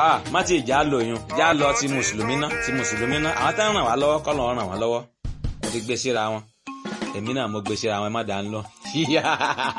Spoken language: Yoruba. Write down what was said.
má ti ìjà lóyún já lọ ti mùsùlùmí ná àwọn tá ń ràn wá lọ́wọ́ kọ́ lọ́ọ́ ràn wá lọ́wọ́ mo ti gbé síra wọn èmi náà mo gbé síra wọn ẹ má dà ń lọ.